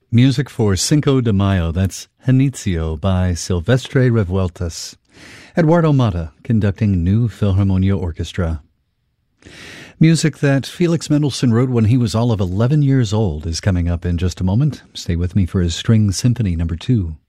Music for Cinco de Mayo, that's Janitzio by Silvestre Revueltas. Eduardo Mata conducting New Philharmonia Orchestra. Music that Felix Mendelssohn wrote when he was all of 11 years old is coming up in just a moment. Stay with me for his String Symphony No. 2.